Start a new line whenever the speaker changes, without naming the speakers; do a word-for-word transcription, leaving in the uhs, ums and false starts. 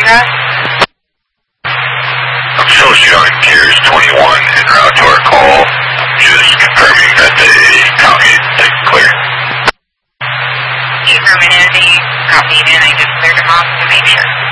address?
I'm still showing Gears twenty-one en route to our call. Just confirming that they copied and clear.
Confirming that they copied and I just cleared them off to make sure.